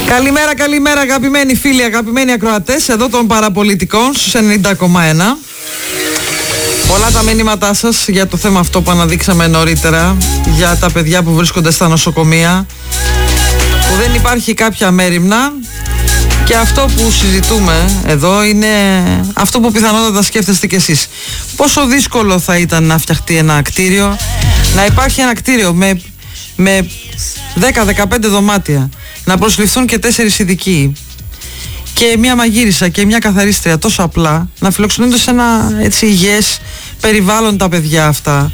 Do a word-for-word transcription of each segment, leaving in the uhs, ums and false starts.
Καλημέρα, καλημέρα αγαπημένοι φίλοι, αγαπημένοι ακροατές εδώ των παραπολιτικών στους ενενήντα κόμμα ένα. Πολλά τα μηνύματά σας για το θέμα αυτό που αναδείξαμε νωρίτερα, για τα παιδιά που βρίσκονται στα νοσοκομεία, που δεν υπάρχει κάποια μέριμνα. Και αυτό που συζητούμε εδώ είναι αυτό που πιθανότατα σκέφτεστε κι εσείς. Πόσο δύσκολο θα ήταν να φτιαχτεί ένα κτίριο, να υπάρχει ένα κτίριο με, με δέκα με δεκαπέντε δωμάτια, να προσληφθούν και τέσσερις ειδικοί και μια μαγείρισα και μια καθαρίστρια, τόσο απλά, να φιλοξενούνται σε ένα έτσι υγιές περιβάλλον τα παιδιά αυτά.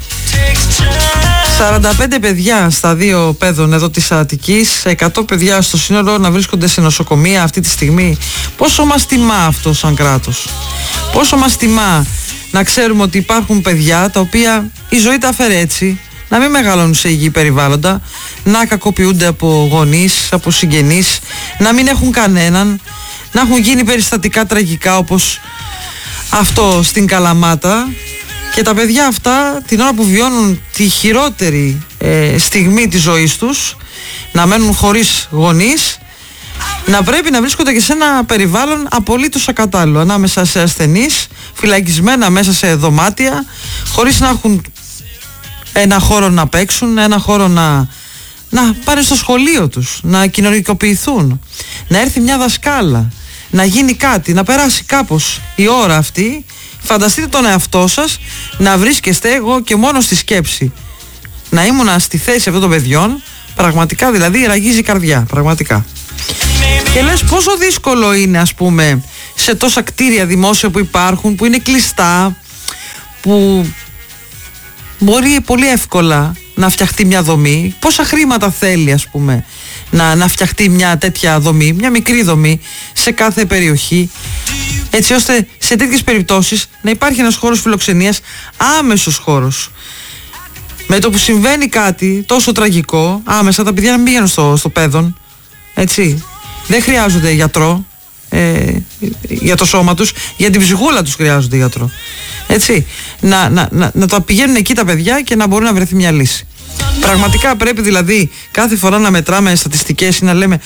σαράντα πέντε παιδιά στα δύο παιδών εδώ της Αττικής, εκατό παιδιά στο σύνολο να βρίσκονται σε νοσοκομεία αυτή τη στιγμή. Πόσο μας τιμά αυτό σαν κράτος? Πόσο μας τιμά να ξέρουμε ότι υπάρχουν παιδιά τα οποία η ζωή τα φέρει έτσι, να μην μεγαλώνουν σε υγιή περιβάλλοντα, να κακοποιούνται από γονείς, από συγγενείς, να μην έχουν κανέναν, να έχουν γίνει περιστατικά τραγικά όπως αυτό στην Καλαμάτα. Και τα παιδιά αυτά την ώρα που βιώνουν τη χειρότερη ε, στιγμή της ζωής τους, να μένουν χωρίς γονείς, να πρέπει να βρίσκονται και σε ένα περιβάλλον απολύτως ακατάλληλο, ανάμεσα σε ασθενείς, φυλακισμένα μέσα σε δωμάτια, χωρίς να έχουν ένα χώρο να παίξουν, ένα χώρο να, να πάνε στο σχολείο τους, να κοινωνικοποιηθούν, να έρθει μια δασκάλα, να γίνει κάτι, να περάσει κάπως η ώρα αυτή. Φανταστείτε τον εαυτό σας να βρίσκεστε, εγώ και μόνο στη σκέψη να ήμουνα στη θέση αυτών των παιδιών, πραγματικά δηλαδή ραγίζει η καρδιά, πραγματικά. Και λες πόσο δύσκολο είναι, ας πούμε, σε τόσα κτίρια δημόσια που υπάρχουν, που είναι κλειστά, που μπορεί πολύ εύκολα να φτιαχτεί μια δομή. Πόσα χρήματα θέλει, ας πούμε, να, να φτιαχτεί μια τέτοια δομή, μια μικρή δομή σε κάθε περιοχή, έτσι ώστε σε τέτοιες περιπτώσεις να υπάρχει ένας χώρος φιλοξενίας, άμεσος χώρος. Με το που συμβαίνει κάτι τόσο τραγικό, άμεσα τα παιδιά να μην πηγαίνουν στο, στο παιδόν, έτσι. Δεν χρειάζονται γιατρό ε, για το σώμα τους, για την ψυχούλα τους χρειάζονται γιατρό. Έτσι. Να, να, να, να τα πηγαίνουν εκεί τα παιδιά και να μπορεί να βρεθεί μια λύση. Πραγματικά πρέπει δηλαδή κάθε φορά να μετράμε στατιστικές ή να λέμε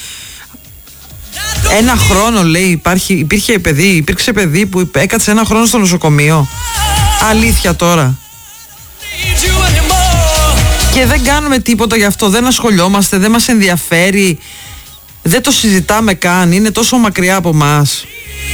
ένα χρόνο, λέει, υπάρχει, υπήρχε παιδί, υπήρξε παιδί που έκατσε ένα χρόνο στο νοσοκομείο. Αλήθεια τώρα? Και δεν κάνουμε τίποτα γι' αυτό, δεν ασχολιόμαστε, δεν μας ενδιαφέρει, δεν το συζητάμε καν, είναι τόσο μακριά από μας.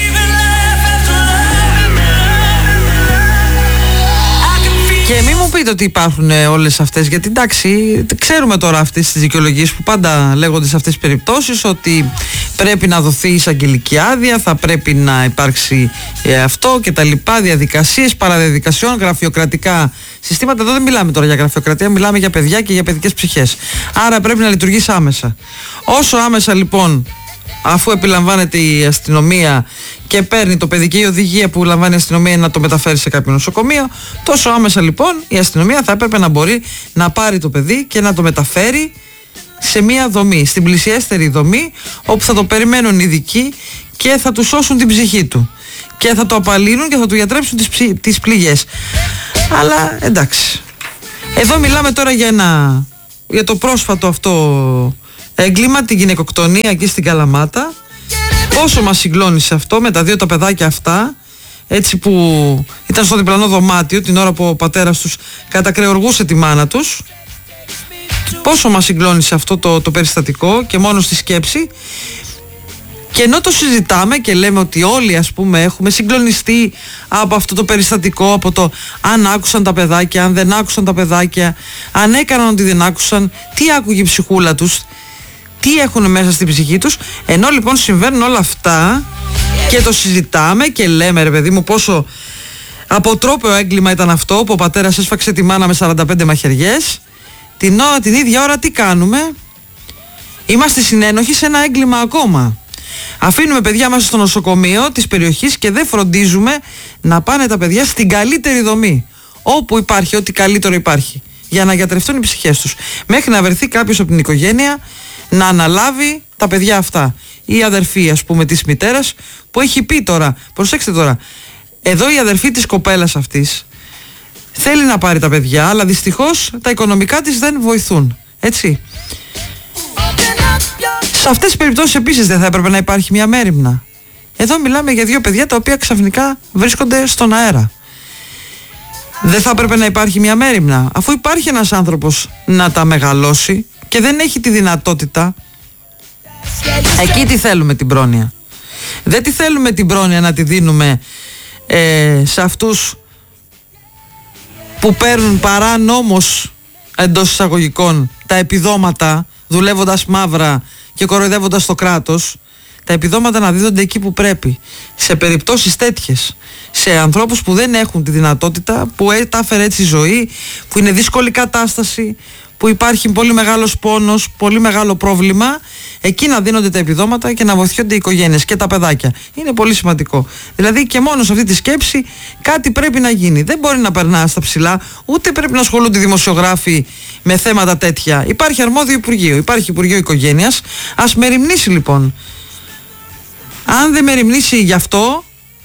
Και μην μου πείτε ότι υπάρχουν όλες αυτές, γιατί εντάξει, ξέρουμε τώρα αυτές τις δικαιολογίες που πάντα λέγονται σε αυτές τις περιπτώσεις, ότι πρέπει να δοθεί εισαγγελική άδεια, θα πρέπει να υπάρξει ε, αυτό και τα λοιπά, διαδικασίες, παραδιαδικασιών, γραφειοκρατικά συστήματα. Εδώ δεν μιλάμε τώρα για γραφειοκρατία, μιλάμε για παιδιά και για παιδικές ψυχές. Άρα πρέπει να λειτουργήσει άμεσα. Όσο άμεσα λοιπόν, αφού επιλαμβάνεται η αστυνομία και παίρνει το παιδί και η οδηγία που λαμβάνει η αστυνομία να το μεταφέρει σε κάποιο νοσοκομείο, τόσο άμεσα λοιπόν η αστυνομία θα έπρεπε να μπορεί να πάρει το παιδί και να το μεταφέρει σε μια δομή, στην πλησιέστερη δομή, όπου θα το περιμένουν ειδικοί και θα του σώσουν την ψυχή του και θα το απαλύνουν και θα του γιατρέψουν τις, ψη, τις πληγές. Αλλά εντάξει, εδώ μιλάμε τώρα για, ένα, για το πρόσφατο αυτό έγκλημα, την γυναικοκτονία εκεί στην Καλαμάτα. Πόσο μας συγκλώνησε αυτό με τα δύο τα παιδάκια αυτά, έτσι, που ήταν στο διπλανό δωμάτιο την ώρα που ο πατέρας τους κατακρεοργούσε τη μάνα τους. Πόσο μας συγκλώνησε αυτό το, το περιστατικό και μόνο στη σκέψη. Και ενώ το συζητάμε και λέμε ότι όλοι, ας πούμε, έχουμε συγκλονιστεί από αυτό το περιστατικό, από το αν άκουσαν τα παιδάκια, αν δεν άκουσαν τα παιδάκια, αν έκαναν ότι δεν άκουσαν, τι άκουγε η ψυχούλα τους, τι έχουν μέσα στην ψυχή τους. Ενώ λοιπόν συμβαίνουν όλα αυτά και το συζητάμε και λέμε, ρε παιδί μου, πόσο αποτρόπαιο έγκλημα ήταν αυτό που ο πατέρας έσφαξε τη μάνα με σαράντα πέντε μαχαιριές, την, ώρα, την ίδια ώρα τι κάνουμε? Είμαστε συνένοχοι σε ένα έγκλημα ακόμα. Αφήνουμε παιδιά μέσα στο νοσοκομείο της περιοχής και δεν φροντίζουμε να πάνε τα παιδιά στην καλύτερη δομή, όπου υπάρχει ό,τι καλύτερο υπάρχει, για να γιατρευτούν οι ψυχές τους, μέχρι να βρεθεί κάποιος από την οικογένεια να αναλάβει τα παιδιά αυτά. Η αδερφή, ας πούμε, της μητέρας, που έχει πει τώρα, προσέξτε τώρα, εδώ η αδερφή της κοπέλας αυτής θέλει να πάρει τα παιδιά, αλλά δυστυχώς τα οικονομικά της δεν βοηθούν, έτσι. Σε αυτές τις περιπτώσεις επίσης δεν θα έπρεπε να υπάρχει μια μέριμνα? Εδώ μιλάμε για δύο παιδιά τα οποία ξαφνικά βρίσκονται στον αέρα. Δεν θα έπρεπε να υπάρχει μια μέριμνα? Αφού υπάρχει ένας άνθρωπος να τα μεγαλώσει και δεν έχει τη δυνατότητα, εκεί τι θέλουμε την πρόνοια? Δεν τη θέλουμε την πρόνοια να τη δίνουμε ε, σε αυτούς που παίρνουν παράνομως, εντός εισαγωγικών, τα επιδόματα, δουλεύοντας μαύρα και κοροϊδεύοντας το κράτος. Τα επιδόματα να δίδονται εκεί που πρέπει. Σε περιπτώσεις τέτοιες, σε ανθρώπους που δεν έχουν τη δυνατότητα, που τα έφερε έτσι η ζωή, που είναι δύσκολη κατάσταση, που υπάρχει πολύ μεγάλος πόνος, πολύ μεγάλο πρόβλημα, εκεί να δίνονται τα επιδόματα και να βοηθιόνται οι οικογένειες και τα παιδάκια. Είναι πολύ σημαντικό. Δηλαδή και μόνο σε αυτή τη σκέψη κάτι πρέπει να γίνει. Δεν μπορεί να περνά στα ψηλά, ούτε πρέπει να ασχολούνται οι δημοσιογράφοι με θέματα τέτοια. Υπάρχει αρμόδιο Υπουργείο, υπάρχει Υπουργείο Οικογένειας. Ας μεριμνήσει λοιπόν. Αν δεν μεριμνήσει γι' αυτό,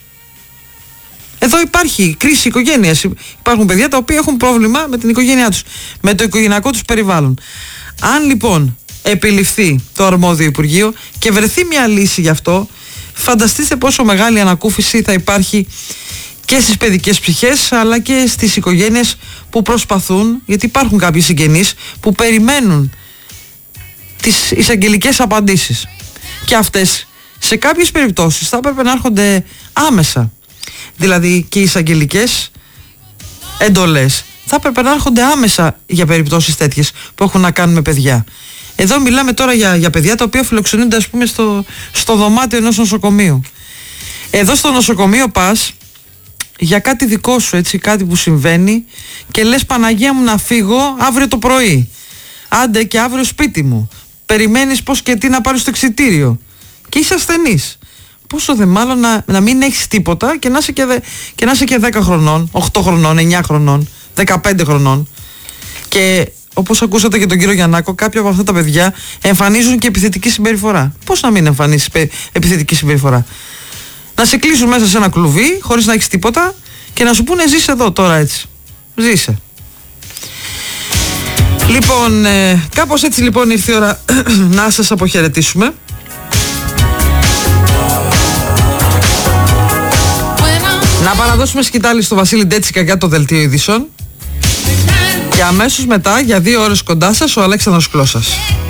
εδώ υπάρχει κρίση οικογένειας. Υπάρχουν παιδιά τα οποία έχουν πρόβλημα με την οικογένειά τους, με το οικογενειακό τους περιβάλλον. Αν λοιπόν επιληφθεί το αρμόδιο Υπουργείο και βρεθεί μια λύση γι' αυτό, φανταστείτε πόσο μεγάλη ανακούφιση θα υπάρχει και στις παιδικές ψυχές αλλά και στις οικογένειες που προσπαθούν, γιατί υπάρχουν κάποιοι συγγενείς που περιμένουν τις εισαγγελικές απαντήσεις και αυτές σε κάποιες περιπτώσεις θα έπρεπε να έρχονται άμεσα. Δηλαδή και οι εισαγγελικές εντολές θα έπρεπε να έρχονται άμεσα για περιπτώσεις τέτοιες που έχουν να κάνουν με παιδιά. Εδώ μιλάμε τώρα για, για παιδιά τα οποία φιλοξενούνται, ας πούμε, στο, στο δωμάτιο ενός νοσοκομείου. Εδώ στο νοσοκομείο πας για κάτι δικό σου, έτσι, κάτι που συμβαίνει και λες Παναγία μου να φύγω αύριο το πρωί. Άντε και αύριο σπίτι μου. Περιμένεις πώς και τι να πάρεις στο εξιτήριο. Και είσαι ασθενής. Πόσο δε μάλλον να, να μην έχεις τίποτα και να είσαι και, δε, και να είσαι και δέκα χρονών, οκτώ χρονών, εννιά χρονών, δεκαπέντε χρονών. Και όπως ακούσατε και τον κύριο Γιαννάκο, κάποια από αυτά τα παιδιά εμφανίζουν και επιθετική συμπεριφορά. Πώς να μην εμφανίσεις επιθετική συμπεριφορά? Να σε κλείσουν μέσα σε ένα κλουβί χωρίς να έχεις τίποτα και να σου πούνε ζήσε εδώ τώρα έτσι. Ζήσε. Λοιπόν, ε, κάπως έτσι λοιπόν ήρθε η ώρα να σας αποχαιρετήσουμε. Να παραδώσουμε σκητάλη στο Βασίλη Ντέτσικα για το δελτίο ειδήσεων και αμέσως μετά για δύο ώρες κοντά σας ο Αλέξανδρος Κλώσας.